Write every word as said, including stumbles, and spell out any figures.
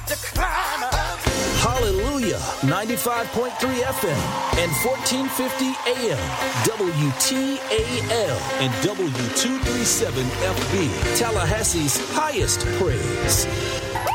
to climb up. Hallelujah, ninety-five point three F M and fourteen fifty A M, W T A L and W two thirty-seven F B, Tallahassee's highest praise.